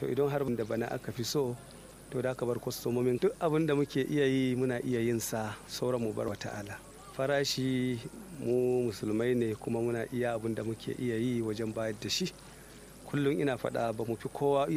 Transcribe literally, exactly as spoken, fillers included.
to idan har da bana aka fi so to da ka bar kwastomomin duk abin da muke iya yi muna iya yin sa sauran mu bar wa ta'ala. Farashi mu musulmai ne kuma muna iya abin da muke iya yi wajen bayar da shi. Kullum ina faɗa ba mu fi kowa